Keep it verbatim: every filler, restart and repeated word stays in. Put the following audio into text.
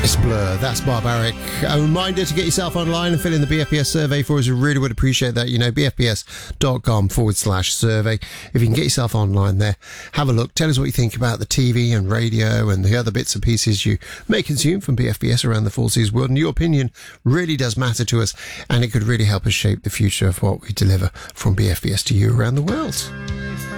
It's Blur, that's barbaric. A reminder to get yourself online and fill in the B F P S survey for us. We really would appreciate that. You know, bfps.com forward slash survey. If you can get yourself online there, have a look. Tell us what you think about the T V and radio and the other bits and pieces you may consume from B F P S around the Four Seas world. And your opinion really does matter to us, and it could really help us shape the future of what we deliver from B F P S to you around the world.